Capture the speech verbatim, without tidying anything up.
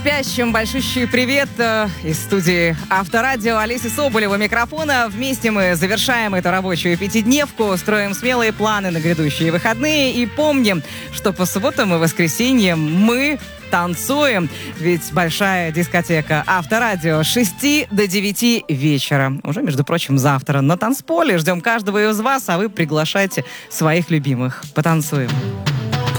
спящим большущий привет э, из студии Авторадио. Олеся Соболева у микрофона. Вместе мы завершаем эту рабочую пятидневку, строим смелые планы на грядущие выходные и помним, что по субботам и воскресеньям мы танцуем. Ведь большая дискотека Авторадио с шести до девяти вечера. Уже, между прочим, завтра на танцполе. Ждем каждого из вас, а вы приглашайте своих любимых. Потанцуем.